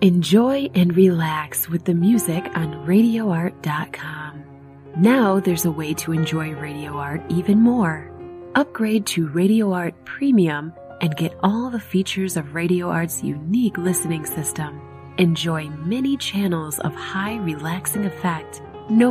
Enjoy and relax with the music on RadioArt.com. Now there's a way to enjoy Radio Art even more. Upgrade to Radio Art Premium and get all the features of Radio Art's unique listening system. Enjoy many channels of high relaxing effect